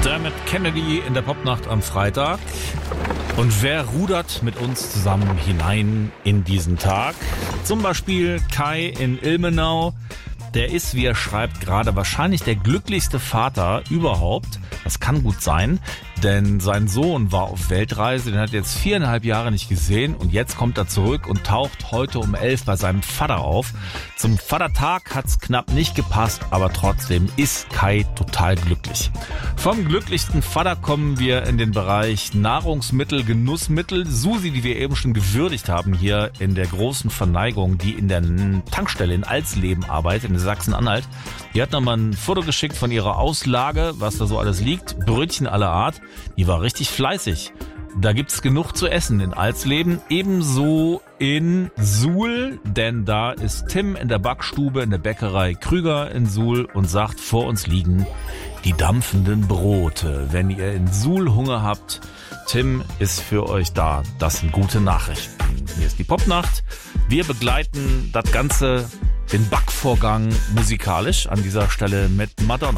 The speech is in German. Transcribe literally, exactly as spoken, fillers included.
Dermot Kennedy in der Popnacht am Freitag. Und wer rudert mit uns zusammen hinein in diesen Tag? Zum Beispiel Kai in Ilmenau. Der ist, wie er schreibt, gerade wahrscheinlich der glücklichste Vater überhaupt. Das kann gut sein, denn sein Sohn war auf Weltreise, den hat er jetzt viereinhalb Jahre nicht gesehen und jetzt kommt er zurück und taucht heute um elf bei seinem Vater auf. Zum Vatertag hat's knapp nicht gepasst, aber trotzdem ist Kai total glücklich. Vom glücklichsten Vater kommen wir in den Bereich Nahrungsmittel, Genussmittel. Susi, die wir eben schon gewürdigt haben hier in der großen Verneigung, die in der Tankstelle in Alsleben arbeitet, in Sachsen-Anhalt. Die hat nochmal ein Foto geschickt von ihrer Auslage, was da so alles liegt. Brötchen aller Art. Die war richtig fleißig. Da gibt's genug zu essen in Alsleben, ebenso in Suhl, denn da ist Tim in der Backstube in der Bäckerei Krüger in Suhl und sagt, vor uns liegen die dampfenden Brote. Wenn ihr in Suhl Hunger habt, Tim ist für euch da. Das sind gute Nachrichten. Hier ist die Popnacht. Wir begleiten das Ganze, den Backvorgang musikalisch an dieser Stelle mit Madonna.